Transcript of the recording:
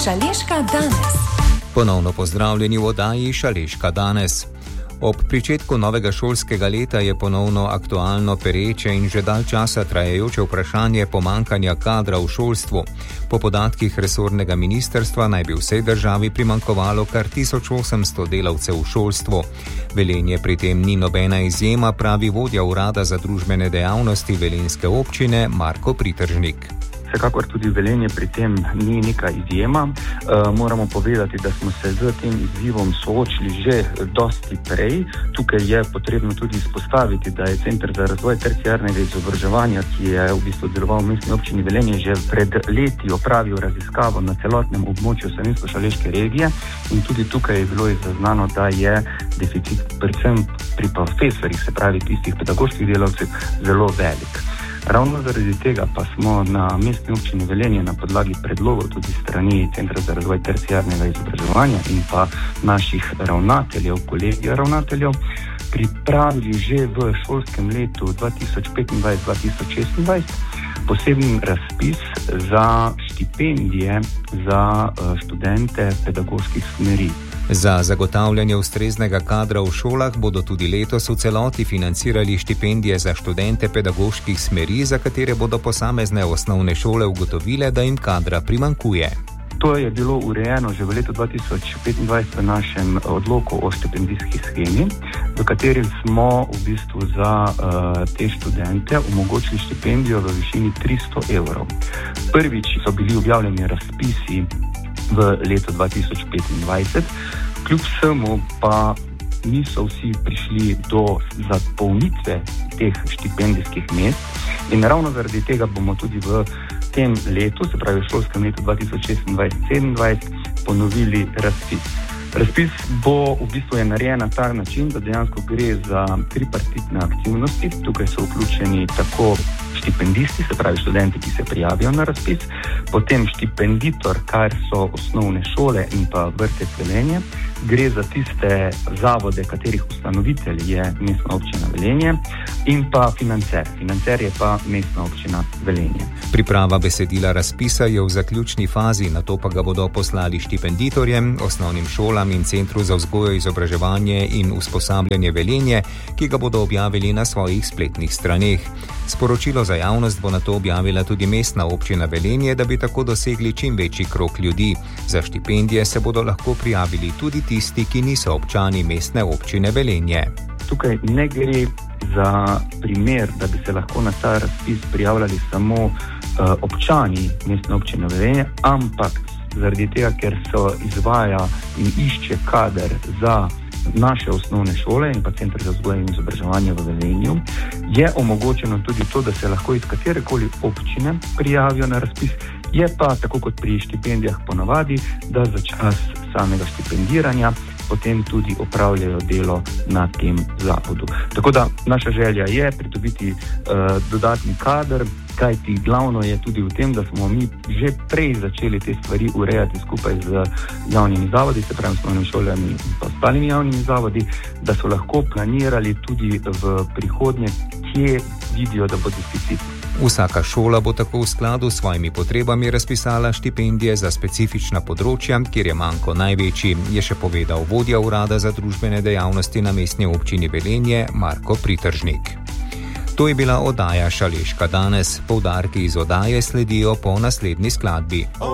Šaleška danes. Ponovno pozdravljeni v oddaji Šaleška danes. Ob pričetku novega šolskega leta je ponovno aktualno pereče in že dalj časa trajajoče vprašanje pomankanja kadra v šolstvu. Po podatkih resornega ministrstva naj bi vsej državi primanjkovalo kar 1800 delavcev v šolstvu. Velenje pri tem ni nobena izjema, pravi vodja urada za družbene dejavnosti velenjske občine Marko Pritržnik. Vsekakor tudi Velenje pri tem ni neka izjema. Moramo povedati, da smo se z tem izzivom soočili že dosti prej. Tukaj je potrebno tudi izpostaviti, da je Center za razvoj terciarnega izobraževanja, ki je v bistvu deloval v mestni občini Velenje, že pred leti opravil raziskavo na celotnem območju Savinjsko-Šaleške regije in tudi tukaj je bilo zaznano, da je deficit predvsem pri profesorjih, se pravi tistih pedagoških delavcev, zelo velik. Ravno zaradi tega pa smo na mestni občini Velenje na podlagi predlogov tudi strani Centra za razvoj terciarnega izobraževanja in pa naših ravnateljev, kolegija ravnateljev, pripravili že v šolskem letu 2025-2026 poseben razpis za štipendije za študente pedagoških smeri. Za zagotavljanje ustreznega kadra v šolah bodo tudi letos v celoti financirali štipendije za študente pedagoških smeri, za katere bodo posamezne osnovne šole ugotovile, da jim kadra primanjkuje. To je bilo urejeno že v letu 2025 v našem odloku o štipendijski shemi, v katerem smo v bistvu za te študente omogočili štipendijo v višini 300 evrov. Prvič so bili objavljeni razpisi v letu 2025, kljub vsemu pa niso vsi prišli do zapolnitve teh štipendijskih mest in ravno zaradi tega bomo tudi v tem letu, se pravi v šolskem letu 2026-2027, ponovili razpis. Razpis bo v bistvu je narejen na ta način, da dejansko gre za tripartitne aktivnosti. Tukaj so vključeni tako štipendisti, se pravi študenti, ki se prijavijo na razpis, potem štipenditor, kar so osnovne šole in pa vrtec Velenje. Gre za tiste zavode, katerih ustanovitelj je mestna občina Velenje in pa financer. Financer je pa mestna občina Velenje. Priprava besedila razpisa je v zaključni fazi, nato pa ga bodo poslali štipenditorjem, osnovnim šolam in Centru za vzgojo, izobraževanje in usposabljanje Velenje, ki ga bodo objavili na svojih spletnih straneh. Sporočilo za javnost bo nato objavila tudi mestna občina Velenje, da bi tako dosegli čim večji krog ljudi. Za štipendije se bodo lahko prijavili tudi tisti, ki niso občani mestne občine Velenje. Tukaj ne gre za primer, da bi se lahko na ta razpis prijavljali samo občani mestne občine Velenje, ampak zaradi tega, ker se izvaja in išče kader za naše osnovne šole in pa Center za vzgojo in izobraževanje v Velenju, je omogočeno tudi to, da se lahko iz katerekoli občine prijavijo na razpis. Je pa, tako kot pri štipendijah ponavadi, da za čas samega štipendiranja potem tudi opravljajo delo na tem zavodu. Tako da naša želja je pridobiti dodatni kader, kajti glavno je tudi v tem, da smo mi že prej začeli te stvari urejati skupaj z javnimi zavodi, se pravi osnovnimi šolami in pa ostalimi javnimi zavodi, da so lahko planirali tudi v prihodnje, kje vidijo, da bo deficit. Vsaka šola bo tako v skladu s svojimi potrebami razpisala štipendije za specifična področja, kjer je manko največji, je še povedal vodja urada za družbene dejavnosti na mestni občini Velenje Marko Pritržnik. To je bila oddaja Šaleška danes. Poudarki iz oddaje sledijo po naslednji skladbi.